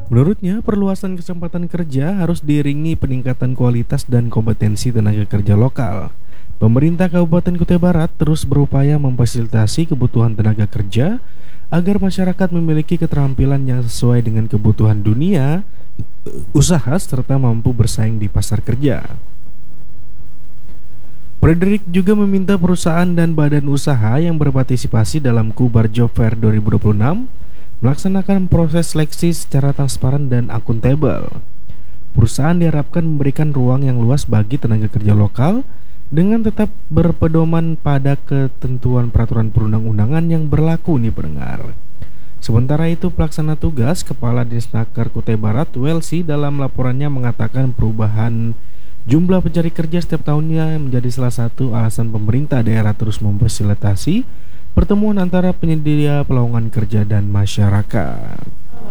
Menurutnya, perluasan kesempatan kerja harus diiringi peningkatan kualitas dan kompetensi tenaga kerja lokal. Pemerintah Kabupaten Kutai Barat terus berupaya memfasilitasi kebutuhan tenaga kerja agar masyarakat memiliki keterampilan yang sesuai dengan kebutuhan dunia usaha serta mampu bersaing di pasar kerja. Frederick juga meminta perusahaan dan badan usaha yang berpartisipasi dalam Kubar Job Fair 2026 melaksanakan proses seleksi secara transparan dan akuntabel. Perusahaan diharapkan memberikan ruang yang luas bagi tenaga kerja lokal dengan tetap berpedoman pada ketentuan peraturan perundang-undangan yang berlaku nih pendengar. Sementara itu, pelaksana tugas Kepala Disnaker Kutai Barat Welsi dalam laporannya mengatakan perubahan jumlah pencari kerja setiap tahunnya menjadi salah satu alasan pemerintah daerah terus memfasilitasi pertemuan antara penyedia pelowongan kerja dan masyarakat.